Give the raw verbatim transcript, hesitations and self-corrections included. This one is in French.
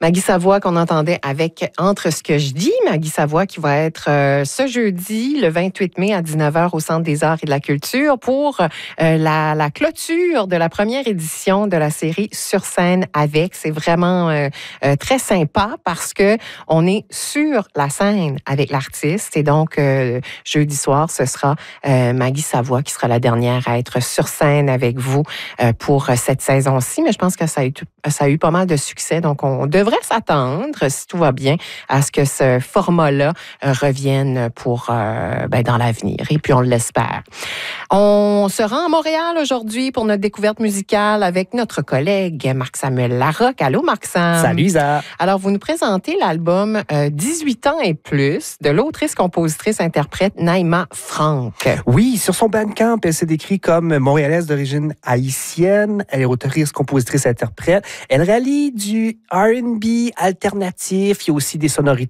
Maggie Savoie qu'on entendait avec Entre ce que je dis. Maggie Savoie qui va être euh, ce jeudi, le vingt-huit mai à dix-neuf heures au Centre des arts et de la culture pour euh, la, la clôture de la première édition de la série Sur scène avec. C'est vraiment euh, euh, très sympa parce que on est sur la scène avec l'artiste et donc euh, jeudi soir, ce sera euh, Maggie Savoie qui sera la dernière à être sur scène avec vous euh, pour cette saison-ci. Mais je pense que ça a eu, ça a eu pas mal de succès, donc on devrait s'attendre, si tout va bien, à ce que ce format-là euh, revienne pour euh, ben, dans l'avenir. Et puis, on l'espère. On se rend à Montréal aujourd'hui pour notre découverte musicale avec notre collègue Marc-Samuel Larocque. Allô, Marc-Sam? Salut, Isa. Alors, vous nous présentez l'album euh, dix-huit ans et plus de l'autrice, compositrice, interprète Naïma Franck. Oui, sur son Bandcamp, elle s'est décrite comme montréalaise d'origine haïtienne. Elle est autrice, compositrice, interprète. Elle rallie du R and B alternatif. Il y a aussi des sonorités